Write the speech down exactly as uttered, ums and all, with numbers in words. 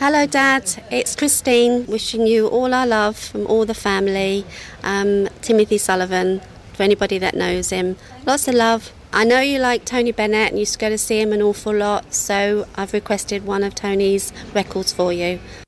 Hello, Dad. It's Christine wishing you all our love from all the family. Um, Timothy Sullivan, for anybody that knows him. Lots of love. I know you like Tony Bennett and you used to go to see him an awful lot, so I've requested one of Tony's records for you.